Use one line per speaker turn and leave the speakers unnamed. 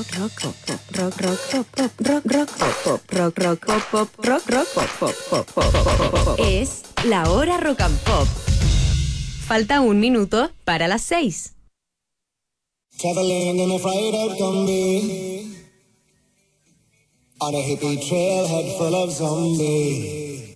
Es la hora rock and pop. Falta un minuto para las 6.
Traveling in a fried out Gumby on a hippie trailhead full of zombies.